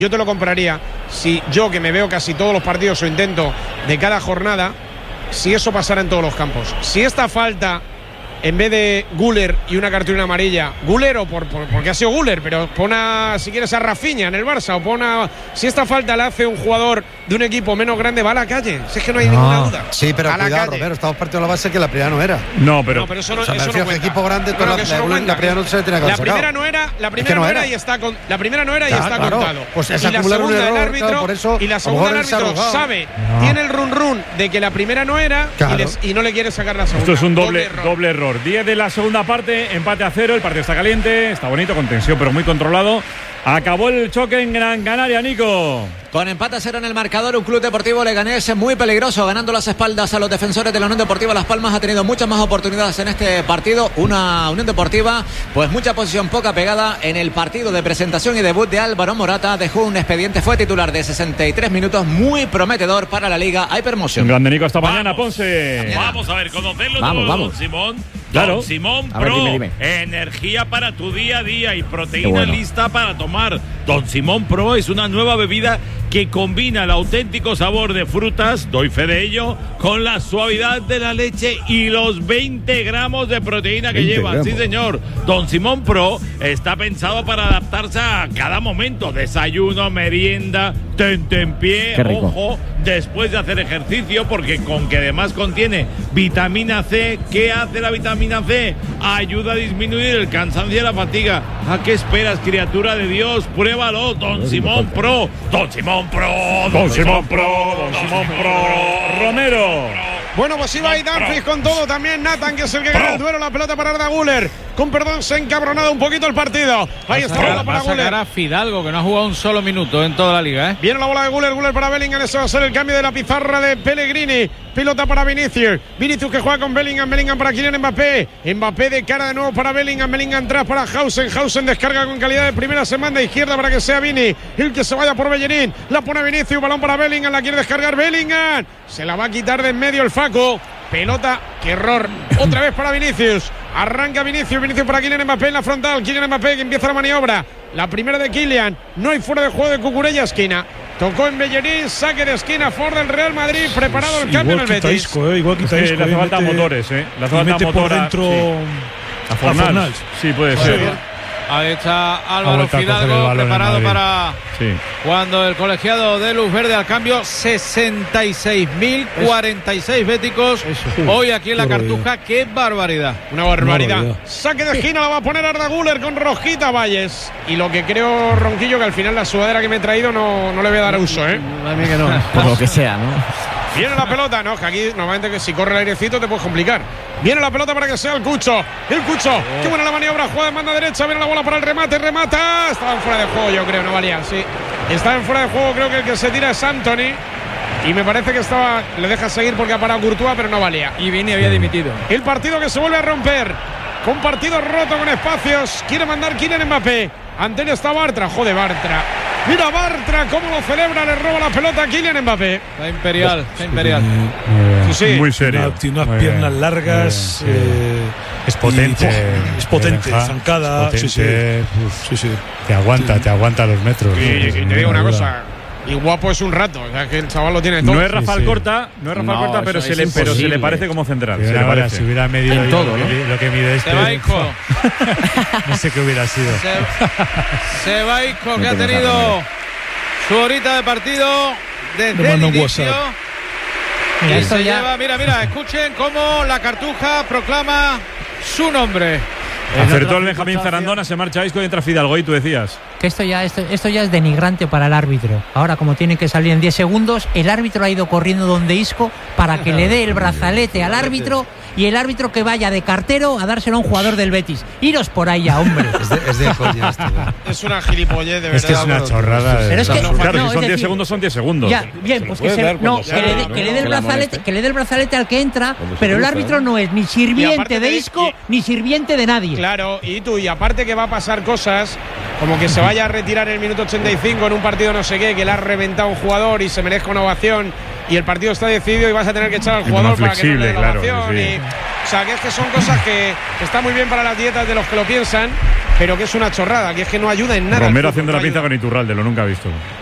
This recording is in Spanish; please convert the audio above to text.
Yo te lo compraría si yo, que me veo casi todos los partidos o intento de cada jornada, si eso pasara en todos los campos. Si esta falta, en vez de Güler y una cartulina amarilla, Güler o porque ha sido Güler, pero pon si quieres a Rafinha en el Barça, o si esta falta la hace un jugador de un equipo menos grande, va a la calle. Si es que no hay ninguna duda. Sí, pero cuidado, Romero, estamos partiendo la base que la primera no era. No, pero eso no, o sea, eso no cuenta. Equipo grande, toda la primera no se le tenía que haber sacado. La primera no era y está contado. Pues y la segunda el árbitro, claro, por eso, y la segunda el árbitro sabe, tiene el run de que la primera no era, y no le quiere sacar la segunda. Esto es un doble error. 10 de la segunda parte, empate a 0, el partido está caliente, está bonito, con tensión, pero muy controlado. Acabó el choque en Gran Canaria, Nico. Con empate a 0 en el marcador, un Club Deportivo Leganés muy peligroso, ganando las espaldas a los defensores de la Unión Deportiva Las Palmas. Ha tenido muchas más oportunidades en este partido. Una Unión Deportiva, pues mucha posición, poca pegada. En el partido de presentación y debut de Álvaro Morata dejó un expediente, fue titular de 63 minutos, muy prometedor para la Liga Hypermotion. Grande, Nico, hasta mañana, Ponce. Vamos a ver, conocerlo vamos. Don Simón. Claro. Don Simón a ver, Pro, dime. Energía para tu día a día y proteína lista para tomar. Don Simón Pro es una nueva bebida que combina el auténtico sabor de frutas, doy fe de ello, con la suavidad de la leche y los 20 gramos de proteína que lleva. Sí, señor. Don Simón Pro está pensado para adaptarse a cada momento. Desayuno, merienda, tentempié, ojo, después de hacer ejercicio, porque además contiene vitamina C. ¿Qué hace la vitamina C? Ayuda a disminuir el cansancio y la fatiga. ¿A qué esperas, criatura de Dios? Pruébalo, Don Simón Pro. Don Simón Pro. Don Simón Pro. Don Simón Pro. Romero. Bueno, pues iba ahí Danfries con todo, también Nathan, que es el que gana el duelo, la pelota para Arda Güler. Con perdón, se ha encabronado un poquito el partido. Ahí está la bola para Güler. A Fidalgo, que no ha jugado un solo minuto en toda la liga, ¿eh? Viene la bola de Güler para Bellingham, ese va a ser el cambio de la pizarra de Pellegrini. Pilota para Vinicius que juega con Bellingham para Kylian Mbappé de cara de nuevo para Bellingham atrás para Hausen descarga con calidad de primera, se manda izquierda para que sea Vini, el que se vaya por Bellerín, la pone Vinicius, balón para Bellingham, la quiere descargar Bellingham, se la va a quitar de en medio el Faco, pelota, qué error, otra vez para Vinicius, arranca Vinicius para Kylian Mbappé en la frontal, Kylian Mbappé que empieza la maniobra, la primera de Kylian, no hay fuera de juego de Cucurella, esquina. Tocó en Bellerín, saque de esquina, Ford del Real Madrid, preparado el cambio en el Betis. Igual que le hace falta motores, Le hace falta motor por dentro a Fornals. Sí, puede ser. Ahí está Álvaro Fidalgo, preparado para cuando el colegiado de Luz Verde al cambio. 66.046 béticos hoy aquí en la Cartuja. ¡Qué barbaridad! Una barbaridad. Saque de esquina, la va a poner Arda Güler con Rojita Valles. Y lo que creo, Ronquillo, que al final la sudadera que me he traído no le voy a dar uso, ¿eh? A mí que no. Por lo que sea, ¿no? Viene la pelota, no, que aquí normalmente que si corre el airecito te puedes complicar. Viene la pelota para que sea el Cucho. Qué buena la maniobra, juega de banda derecha, viene la bola para el remate, remata. Estaba en fuera de juego, yo creo, no valía, sí. Está en fuera de juego, creo que el que se tira es Antony. Y me parece que le deja seguir porque ha parado Courtois, pero no valía. Y Vini había dimitido. El partido que se vuelve a romper. Con partido roto, con espacios. Quiere mandar Kylian Mbappé. Ante él está Bartra. Joder, Bartra. Mira Bartra cómo lo celebra, le roba la pelota a Kylian Mbappé. Está imperial. Sí. Muy serio. Tiene unas piernas largas. Es potente. Es potente, zancada. Sí. Te aguanta los metros. Y te digo una cosa. Y guapo es un rato, o sea que el chaval lo tiene todo. No es Rafael Corta, pero se le parece como central. Si hubiera medido todo, lo que mide este. Sebaico. No sé qué hubiera sido. Sebaico, que ha tenido su horita de partido desde el inicio. Y se lleva, mira, escuchen cómo la Cartuja proclama su nombre. Acertó el Benjamín Zarandona, se marcha Isco y entra Fidalgo, y tú decías que esto ya es denigrante para el árbitro. Ahora, como tiene que salir en 10 segundos, el árbitro ha ido corriendo donde Isco para que le dé el brazalete al árbitro, y el árbitro que vaya de cartero a dárselo a un jugador del Betis. Iros por ahí ya, hombre. Es de coña esto. Es una gilipollez, de verdad. Es que es una chorrada. Pero es que, claro, si son 10 segundos, son 10 segundos. Ya, bien, pues que le dé el brazalete al que entra, pero el árbitro no es ni sirviente de Isco ni sirviente de nadie. Claro, y aparte que va a pasar cosas como que se vaya a retirar en el minuto 85 en un partido no sé qué, que le ha reventado un jugador y se merezca una ovación y el partido está decidido y vas a tener que echar al jugador para que no le dé la ovación. Sí. O sea, que es que son cosas que está muy bien para las dietas de los que lo piensan, pero que es una chorrada, que es que no ayuda en nada. Romero haciendo la pinza con Iturralde, lo nunca he visto.